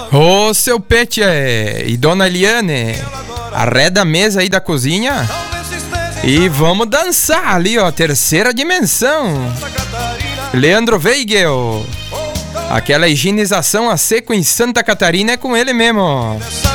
Ô, seu Pet e dona Eliane, arreda a mesa aí da cozinha e vamos dançar ali, ó, terceira dimensão. Leandro Weigel, aquela higienização a seco em Santa Catarina é com ele mesmo.